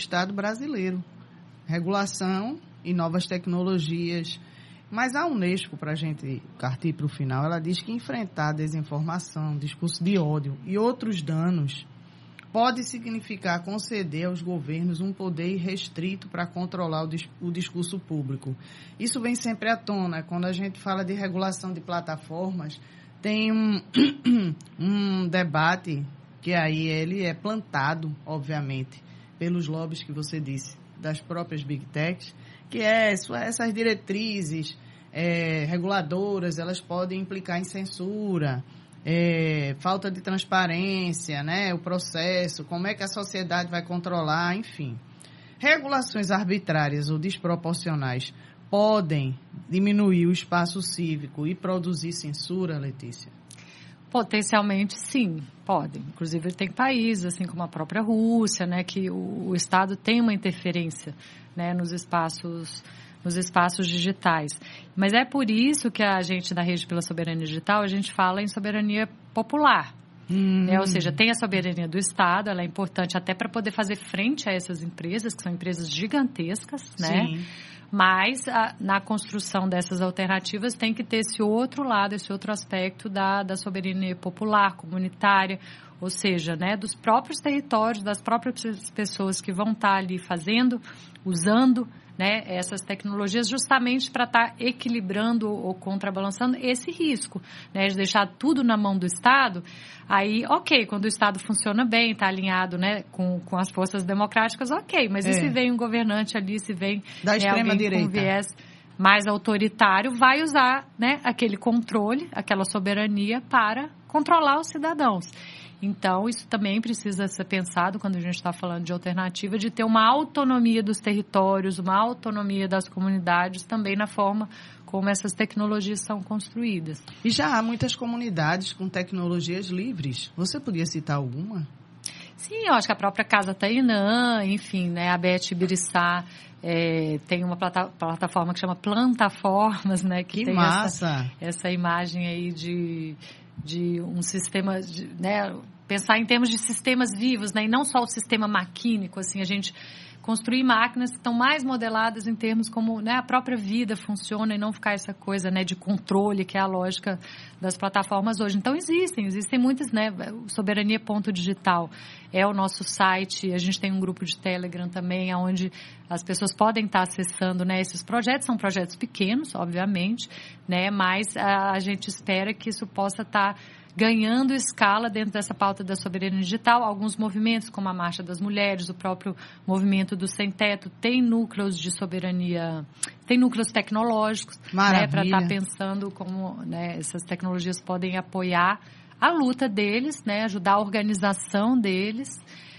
Estado brasileiro. Regulação e novas tecnologias. Mas a Unesco, para a gente partir para o final, ela diz que enfrentar a desinformação, discurso de ódio e outros danos pode significar conceder aos governos um poder irrestrito para controlar o discurso público. Isso vem sempre à tona. Quando a gente fala de regulação de plataformas, tem um debate que aí ele é plantado, obviamente, pelos lobbies que você disse, das próprias Big Techs, que essas diretrizes reguladoras, elas podem implicar em censura, falta de transparência, né, o processo, como é que a sociedade vai controlar, enfim. Regulações arbitrárias ou desproporcionais podem diminuir o espaço cívico e produzir censura, Letícia? Potencialmente, sim, podem. Inclusive, tem países, assim como a própria Rússia, né, que o Estado tem uma interferência, né, nos espaços digitais. Mas é por isso que a gente, da Rede pela Soberania Digital, a gente fala em soberania popular. Né? Ou seja, tem a soberania do Estado, ela é importante até para poder fazer frente a essas empresas, que são empresas gigantescas, né? Sim. Mas na construção dessas alternativas tem que ter esse outro lado, esse outro aspecto da soberania popular, comunitária, ou seja, né, dos próprios territórios, das próprias pessoas que vão estar ali fazendo, usando, né, essas tecnologias justamente para estar equilibrando ou contrabalançando esse risco, né, de deixar tudo na mão do Estado. Aí, ok, quando o Estado funciona bem, está alinhado, né, com as forças democráticas, ok, mas e se vem um governante ali, se vem da extrema direita, com viés mais autoritário, vai usar, né, aquele controle, aquela soberania para controlar os cidadãos. Então, isso também precisa ser pensado quando a gente está falando de alternativa, de ter uma autonomia dos territórios, uma autonomia das comunidades, também na forma como essas tecnologias são construídas. E já há muitas comunidades com tecnologias livres. Você podia citar alguma? Sim, eu acho que a própria Casa Tainã, enfim, né, a Beth Ibiriçá, tem uma plataforma que chama Plantaformas, né, que tem essa imagem aí de um sistema, né, pensar em termos de sistemas vivos, né, e não só o sistema maquínico, assim, a gente construir máquinas que estão mais modeladas em termos como, né, a própria vida funciona e não ficar essa coisa, né, de controle, que é a lógica das plataformas hoje. Então, existem muitas, né, soberania.digital é o nosso site, a gente tem um grupo de Telegram também, onde as pessoas podem estar acessando, né, esses projetos, são projetos pequenos, obviamente, né, mas a gente espera que isso possa estar ganhando escala dentro dessa pauta da soberania digital. Alguns movimentos, como a Marcha das Mulheres, o próprio movimento do Sem Teto, tem núcleos de soberania, tem núcleos tecnológicos, né, para estar pensando como, né, essas tecnologias podem apoiar a luta deles, né, ajudar a organização deles.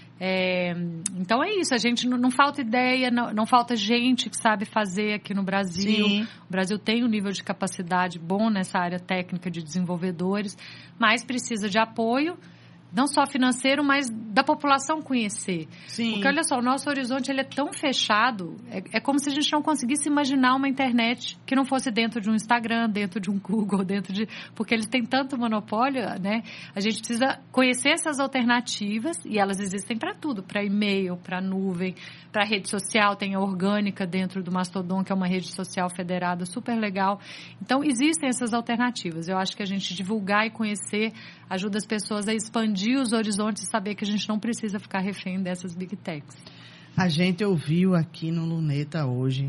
Então é isso, a gente não falta ideia, não falta gente que sabe fazer aqui no Brasil. Sim. O Brasil tem um nível de capacidade bom nessa área técnica de desenvolvedores, mas precisa de apoio, não só financeiro, mas da população conhecer. Sim. Porque, olha só, o nosso horizonte ele é tão fechado, é como se a gente não conseguisse imaginar uma internet que não fosse dentro de um Instagram, dentro de um Google, porque eles têm tanto monopólio, né? A gente precisa conhecer essas alternativas, e elas existem para tudo, para e-mail, para nuvem, para rede social, tem a Orgânica dentro do Mastodon, que é uma rede social federada super legal. Então, existem essas alternativas. Eu acho que a gente divulgar e conhecer ajuda as pessoas a expandir os horizontes e saber que a gente não precisa ficar refém dessas Big Techs. A gente ouviu aqui no Luneta hoje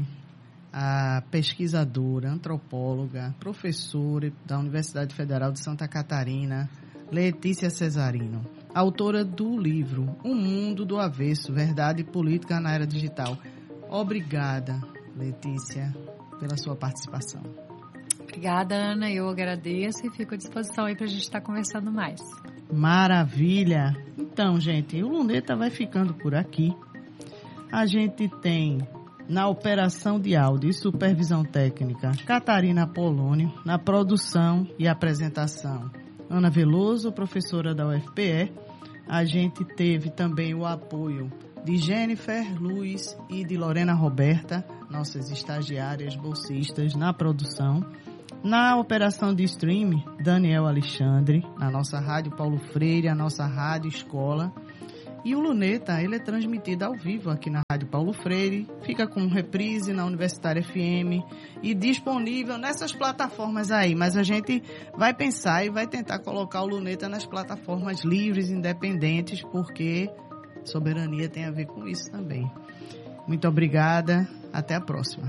a pesquisadora, antropóloga, professora da Universidade Federal de Santa Catarina, Letícia Cesarino, autora do livro O Mundo do Avesso, Verdade e Política na Era Digital. Obrigada, Letícia, pela sua participação. Obrigada, Ana. Eu agradeço e fico à disposição aí para a gente estar conversando mais. Maravilha! Então, gente, o Luneta vai ficando por aqui. A gente tem na operação de áudio e supervisão técnica Catarina Apolônio, na produção e apresentação Ana Veloso, professora da UFPE. A gente teve também o apoio de Jennifer Luiz e de Lorena Roberta, nossas estagiárias bolsistas na produção. Na operação de streaming, Daniel Alexandre, na nossa Rádio Paulo Freire, a nossa Rádio Escola. E o Luneta, ele é transmitido ao vivo aqui na Rádio Paulo Freire, fica com reprise na Universitária FM e disponível nessas plataformas aí. Mas a gente vai pensar e vai tentar colocar o Luneta nas plataformas livres, independentes, porque soberania tem a ver com isso também. Muito obrigada, até a próxima.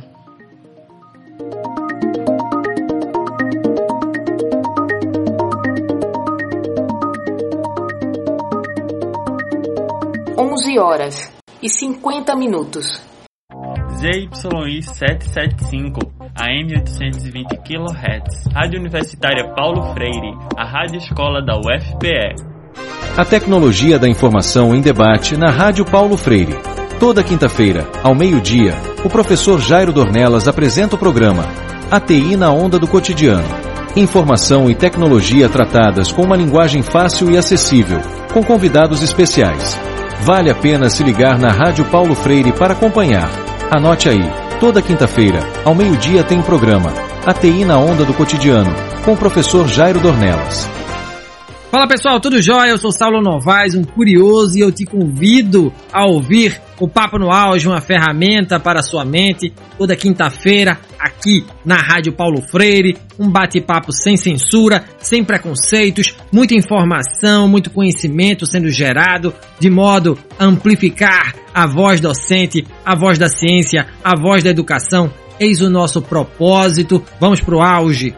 (11h50). ZYI 775, AM 820 kHz, Rádio Universitária Paulo Freire, a Rádio Escola da UFPE. A tecnologia da informação em debate na Rádio Paulo Freire. Toda quinta-feira, ao meio-dia, o professor Jairo Dornelas apresenta o programa ATI na Onda do Cotidiano. Informação e tecnologia tratadas com uma linguagem fácil e acessível, com convidados especiais. Vale a pena se ligar na Rádio Paulo Freire para acompanhar. Anote aí, toda quinta-feira, ao meio-dia tem programa ATI na Onda do Cotidiano, com o professor Jairo Dornelas. Fala pessoal, tudo jóia? Eu sou Saulo Novaes, um curioso, e eu te convido a ouvir o Papo no Auge, uma ferramenta para a sua mente, toda quinta-feira aqui na Rádio Paulo Freire, um bate-papo sem censura, sem preconceitos, muita informação, muito conhecimento sendo gerado, de modo a amplificar a voz docente, a voz da ciência, a voz da educação. Eis o nosso propósito. Vamos pro auge.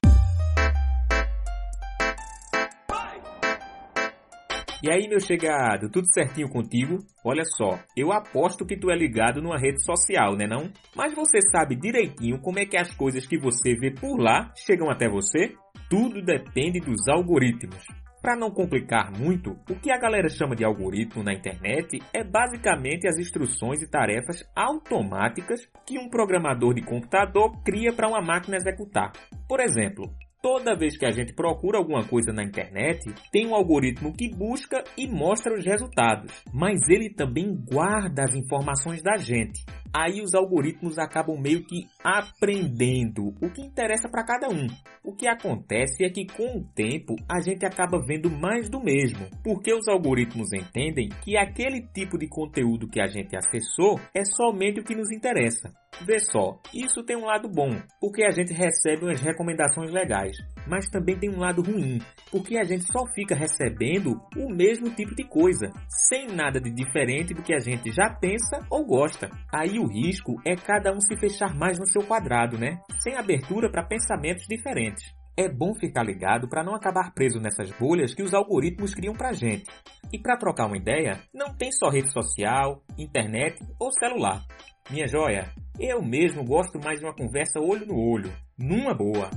E aí, meu chegado, tudo certinho contigo? Olha só, eu aposto que tu é ligado numa rede social, né não? Mas você sabe direitinho como é que as coisas que você vê por lá chegam até você? Tudo depende dos algoritmos. Para não complicar muito, o que a galera chama de algoritmo na internet é basicamente as instruções e tarefas automáticas que um programador de computador cria para uma máquina executar. Por exemplo, toda vez que a gente procura alguma coisa na internet, tem um algoritmo que busca e mostra os resultados, mas ele também guarda as informações da gente. Aí os algoritmos acabam meio que aprendendo o que interessa para cada um. O que acontece é que com o tempo a gente acaba vendo mais do mesmo, porque os algoritmos entendem que aquele tipo de conteúdo que a gente acessou é somente o que nos interessa. Vê só, isso tem um lado bom, porque a gente recebe umas recomendações legais, mas também tem um lado ruim, porque a gente só fica recebendo o mesmo tipo de coisa, sem nada de diferente do que a gente já pensa ou gosta. Aí o risco é cada um se fechar mais no seu quadrado, né? Sem abertura para pensamentos diferentes. É bom ficar ligado para não acabar preso nessas bolhas que os algoritmos criam pra gente. E para trocar uma ideia, não tem só rede social, internet ou celular. Minha joia, eu mesmo gosto mais de uma conversa olho no olho, numa boa.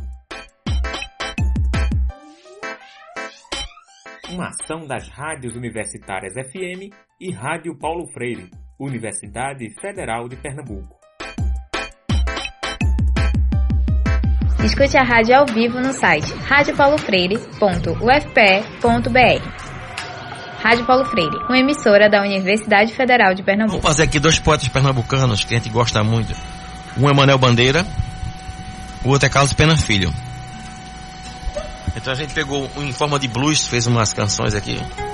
Uma ação das rádios universitárias FM e Rádio Paulo Freire, Universidade Federal de Pernambuco. Escute a rádio ao vivo no site radiopaulofreire.ufpe.br. Rádio Paulo Freire, uma emissora da Universidade Federal de Pernambuco. Vamos fazer aqui dois poetas pernambucanos que a gente gosta muito. Um é Manuel Bandeira, o outro é Carlos Pena Filho. Então a gente pegou em forma de blues, fez umas canções aqui.